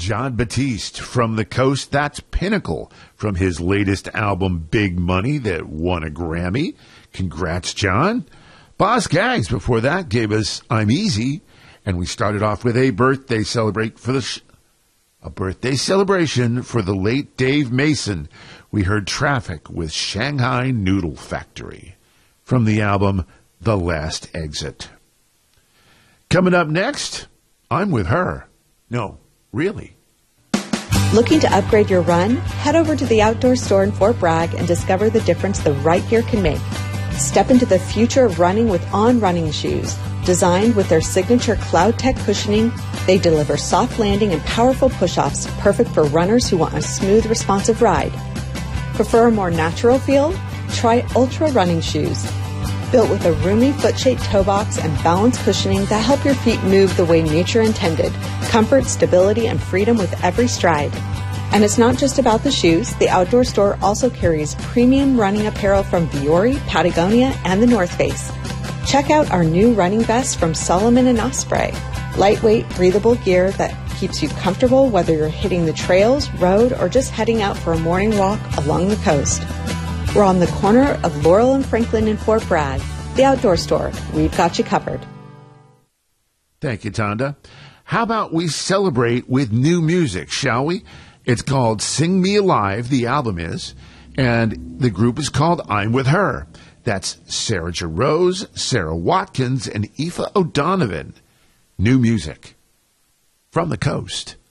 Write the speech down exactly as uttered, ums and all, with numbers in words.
Jon Batiste from the coast. That's Pinnacle from his latest album, Big Money, that won a Grammy. Congrats, John. Boz Scaggs before that gave us I'm Easy, and we started off with a birthday celebrate for the sh- a birthday celebration for the late Dave Mason. We heard Traffic with Shanghai Noodle Factory from the album The Last Exit. Coming up next, I'm with her. No, really. Looking to upgrade your run? Head over to the Outdoor Store in Fort Bragg and discover the difference the right gear can make. Step into the future of running with On Running shoes. Designed with their signature Cloud Tech cushioning, they deliver soft landing and powerful push-offs, perfect for runners who want a smooth, responsive ride. Prefer a more natural feel? Try Ultra running shoes. Built with a roomy foot-shaped toe box and balanced cushioning that help your feet move the way nature intended. Comfort, stability, and freedom with every stride. And it's not just about the shoes. The Outdoor Store also carries premium running apparel from Vuori, Patagonia, and the North Face. Check out our new running vests from Salomon and Osprey. Lightweight, breathable gear that keeps you comfortable whether you're hitting the trails, road, or just heading out for a morning walk along the coast. We're on the corner of Laurel and Franklin in Fort Bragg. The Outdoor Store. We've got you covered. Thank you, Tonda. How about we celebrate with new music, shall we? It's called Sing Me Alive, the album is, and the group is called I'm With Her. That's Sarah Jarosz, Sarah Watkins, and Aoife O'Donovan. New music from the coast.